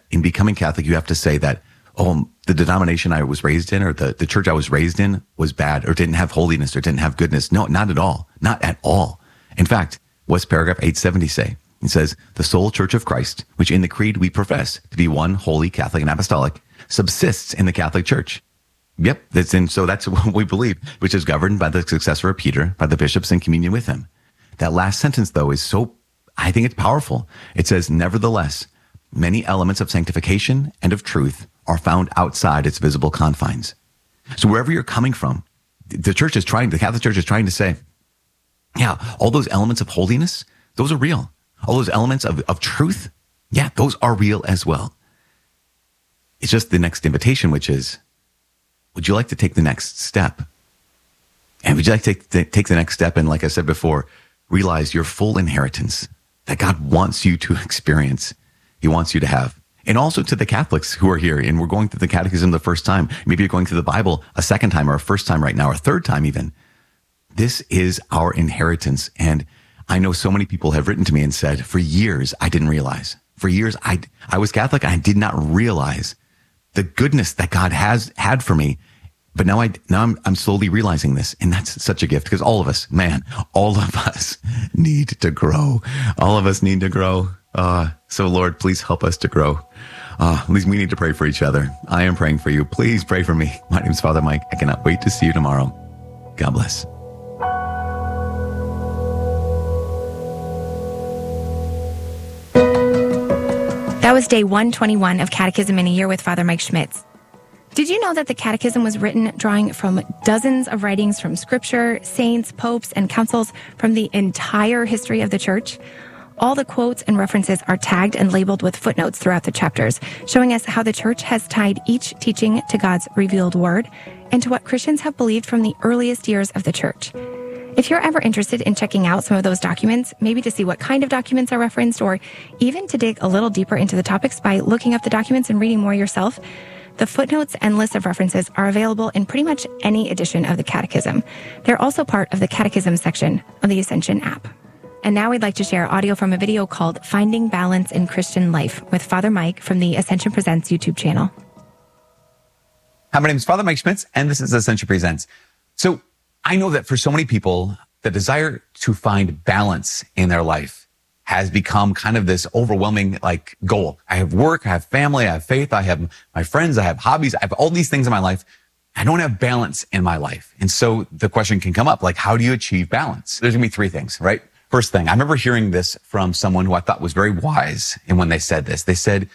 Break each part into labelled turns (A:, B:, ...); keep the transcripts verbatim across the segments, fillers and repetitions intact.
A: in becoming Catholic, you have to say that, oh, the denomination I was raised in or the, the church I was raised in was bad or didn't have holiness or didn't have goodness. No, not at all. Not at all. In fact, what's paragraph eight seventy say? It says, the sole church of Christ, which in the creed we profess to be one, holy, Catholic, and apostolic, subsists in the Catholic Church. Yep, that's in, so that's what we believe, which is governed by the successor of Peter, by the bishops in communion with him. That last sentence, though, is so, I think it's powerful. It says, nevertheless, many elements of sanctification and of truth are found outside its visible confines. So wherever you're coming from, the church is trying, the Catholic Church is trying to say, yeah, all those elements of holiness, those are real. All those elements of, of truth, yeah, those are real as well. It's just the next invitation, which is, would you like to take the next step? And would you like to take, take the next step and, like I said before, realize your full inheritance that God wants you to experience, he wants you to have. And also to the Catholics who are here, and we're going through the catechism the first time. Maybe you're going through the Bible a second time or a first time right now, or a third time even. This is our inheritance. And I know so many people have written to me and said, for years, I didn't realize. For years, I, I was Catholic. I did not realize the goodness that God has had for me. But now I, now I'm, I'm slowly realizing this. And that's such a gift because all of us, man, all of us need to grow. All of us need to grow. Uh, so Lord, please help us to grow. Uh, at least we need to pray for each other. I am praying for you. Please pray for me. My name is Father Mike. I cannot wait to see you tomorrow. God bless.
B: That was day one twenty-one of Catechism in a Year with Father Mike Schmitz. Did you know that the Catechism was written drawing from dozens of writings from Scripture, saints, popes, and councils from the entire history of the Church? All the quotes and references are tagged and labeled with footnotes throughout the chapters, showing us how the Church has tied each teaching to God's revealed Word and to what Christians have believed from the earliest years of the Church. If you're ever interested in checking out some of those documents, maybe to see what kind of documents are referenced, or even to dig a little deeper into the topics by looking up the documents and reading more yourself, the footnotes and list of references are available in pretty much any edition of the Catechism. They're also part of the Catechism section of the Ascension app. And now we'd like to share audio from a video called Finding Balance in Christian Life with Father Mike from the Ascension Presents YouTube channel.
A: Hi, my name is Father Mike Schmitz, and this is Ascension Presents. So I know that for so many people, the desire to find balance in their life has become kind of this overwhelming like goal. I have work, I have family, I have faith, I have my friends, I have hobbies, I have all these things in my life. I don't have balance in my life. And so the question can come up, like, how do you achieve balance? There's gonna be three things, right? First thing, I remember hearing this from someone who I thought was very wise. And when they said this, they said,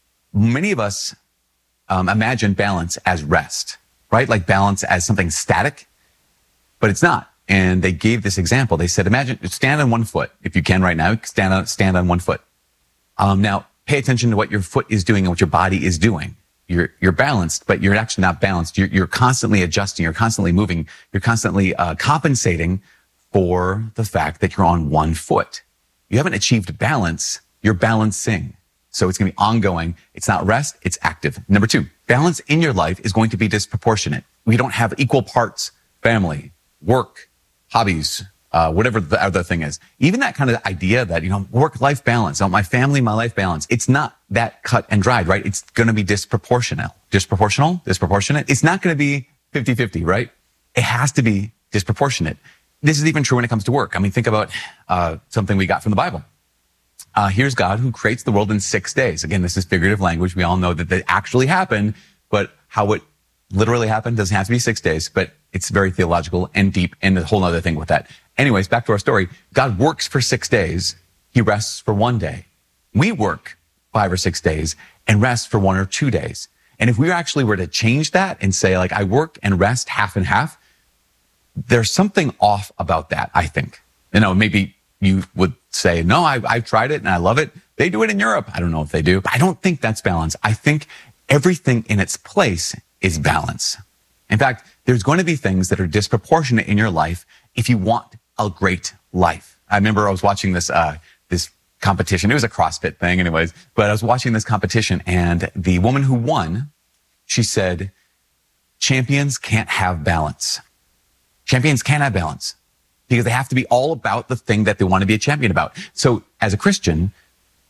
A: many of us um, imagine balance as rest, right? Like balance as something static, but it's not. And they gave this example. They said, imagine, stand on one foot. If you can right now, stand on, stand on one foot. Um, now pay attention to what your foot is doing and what your body is doing. You're, you're balanced, but you're actually not balanced. You're, you're constantly adjusting. You're constantly moving. You're constantly, uh, compensating for the fact that you're on one foot. You haven't achieved balance. You're balancing. So it's going to be ongoing. It's not rest. It's active. Number two, balance in your life is going to be disproportionate. We don't have equal parts, family, work, hobbies, uh, whatever the other thing is. Even that kind of idea that, you know, work-life balance, oh, my family, my life balance. It's not that cut and dried, right? It's going to be disproportional. Disproportional? Disproportionate? It's not going to be fifty-fifty, right? It has to be disproportionate. This is even true when it comes to work. I mean, think about uh, something we got from the Bible. Uh, here's God who creates the world in six days. Again, this is figurative language. We all know that that actually happened, but how it literally happened doesn't have to be six days, but it's very theological and deep and a whole other thing with that. Anyways, back to our story. God works for six days. He rests for one day. We work five or six days and rest for one or two days. And if we actually were to change that and say, like, I work and rest half and half, there's something off about that, I think. You know, maybe you would say, no, I, I've tried it and I love it. They do it in Europe. I don't know if they do. But I don't think that's balance. I think everything in its place is balance. In fact, there's going to be things that are disproportionate in your life if you want a great life. I remember I was watching this, uh, this competition. It was a CrossFit thing anyways, but I was watching this competition and the woman who won, she said, champions can't have balance. Champions can't have balance because they have to be all about the thing that they want to be a champion about. So as a Christian,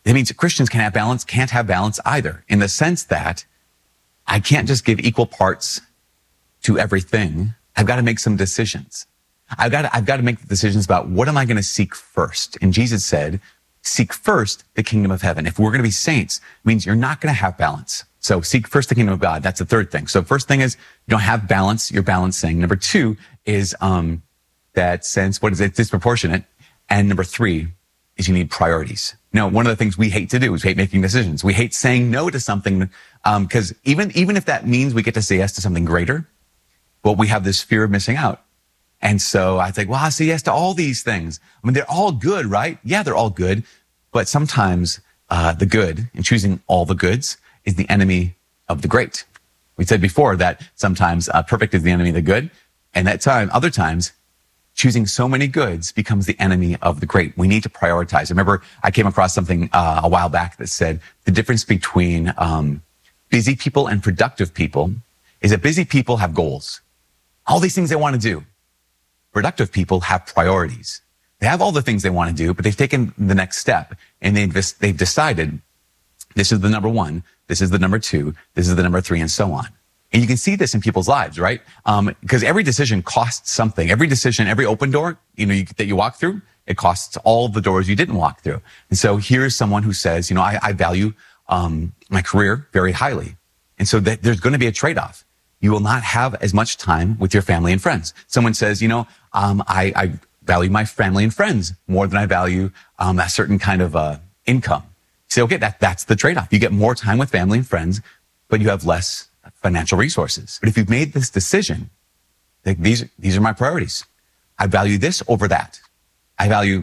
A: It means Christians can have balance, can't have balance either, in the sense that I can't just give equal parts to everything. I've got to make some decisions. I've got to, I've got to make decisions about what am I going to seek first. And Jesus said, seek first the kingdom of heaven. If we're going to be saints, it means you're not going to have balance. So seek first the kingdom of God. That's the third thing. So first thing is you don't have balance. You're balancing. Number two is um, that sense, what is it? Disproportionate. And number three is you need priorities. You know, one of the things we hate to do is we hate making decisions. We hate saying no to something because um, even, even if that means we get to say yes to something greater, well, we have this fear of missing out. And so I think, well, I say yes to all these things. I mean, they're all good, right? Yeah, they're all good. But sometimes uh, the good and choosing all the goods is the enemy of the great. We said before that sometimes uh, perfect is the enemy of the good. And that time, other times, choosing so many goods becomes the enemy of the great. We need to prioritize. I remember I came across something uh, a while back that said the difference between um, busy people and productive people is that busy people have goals. All these things they want to do. Productive people have priorities. They have all the things they want to do, but they've taken the next step and they've, they've decided this is the number one, this is the number two, this is the number three, and so on. And you can see this in people's lives, right? Um, because every decision costs something. Every decision, every open door, you know, you, that you walk through, it costs all the doors you didn't walk through. And so here's someone who says, you know, I, I value um, my career very highly. And so that there's going to be a trade-off. You will not have as much time with your family and friends. Someone says, you know, um, I, I value my family and friends more than I value um, a certain kind of uh, income. You say, okay, that, that's the trade-off. You get more time with family and friends, but you have less financial resources. But if you've made this decision, like these, these are my priorities. I value this over that. I value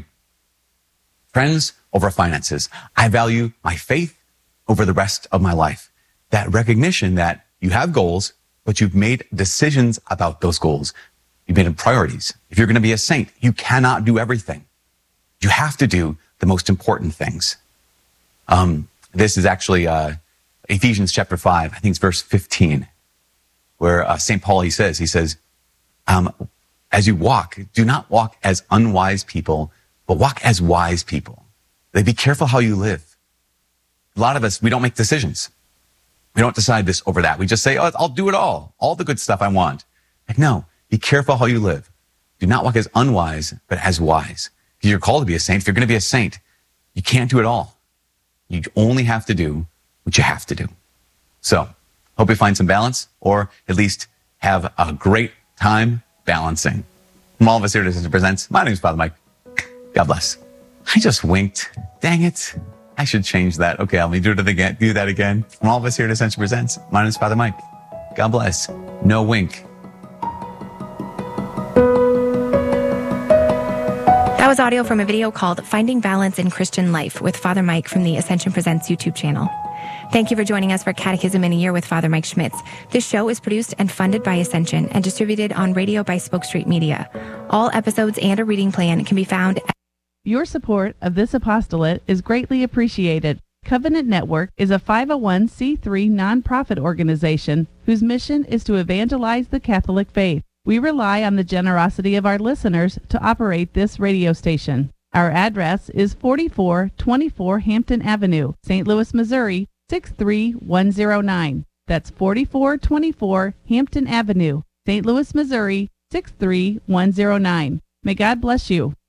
A: friends over finances. I value my faith over the rest of my life. That recognition that you have goals, but you've made decisions about those goals. You've made them priorities. If you're going to be a saint, you cannot do everything. You have to do the most important things. Um, this is actually uh, Ephesians chapter five, I think it's verse fifteen, where uh, Saint Paul, he says, he says, um, as you walk, do not walk as unwise people, but walk as wise people. They be careful how you live. A lot of us, we don't make decisions. We don't decide this over that. We just say, oh, I'll do it all. All the good stuff I want. Like, no, be careful how you live. Do not walk as unwise, but as wise. Because you're called to be a saint. If you're going to be a saint, you can't do it all. You only have to do what you have to do. So, hope you find some balance, or at least have a great time balancing. From all of us here at Ascension Presents, my name is Father Mike. God bless. I just winked. Dang it. I should change that. Okay, let me do it again. Do that again. From all of us here at Ascension Presents, my name is Father Mike. God bless. No wink.
B: That was audio from a video called Finding Balance in Christian Life with Father Mike from the Ascension Presents YouTube channel. Thank you for joining us for Catechism in a Year with Father Mike Schmitz. This show is produced and funded by Ascension and distributed on radio by Spoke Street Media. All episodes and a reading plan can be found at
C: Your support of this apostolate is greatly appreciated. Covenant Network is a five oh one c three nonprofit organization whose mission is to evangelize the Catholic faith. We rely on the generosity of our listeners to operate this radio station. Our address is forty-four twenty-four Hampton Avenue, Saint Louis, Missouri, six three one zero nine. That's forty-four twenty-four Hampton Avenue, Saint Louis, Missouri, six three one zero nine. May God bless you.